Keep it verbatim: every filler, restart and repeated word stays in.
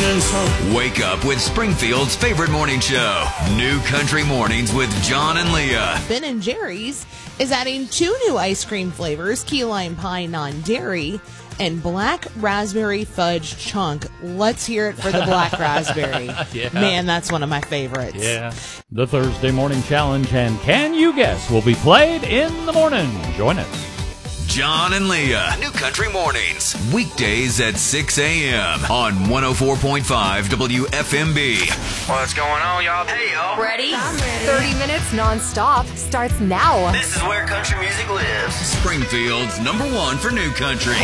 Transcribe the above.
Wake up with Springfield's favorite morning show, New Country Mornings with John and Leah. Ben and Jerry's is adding two new ice cream flavors, key lime pie non-dairy and black raspberry fudge chunk. Let's hear it for the black raspberry. Yeah. Man, that's one of my favorites. Yeah. The Thursday Morning Challenge and Can You Guess will be played in the morning. Join us. John and Leah, New Country Mornings, weekdays at six a.m. on one oh four point five W F M B. What's going on, y'all? Hey, y'all. Ready? thirty minutes non-stop starts now. This is where country music lives. Springfield's number one for new country.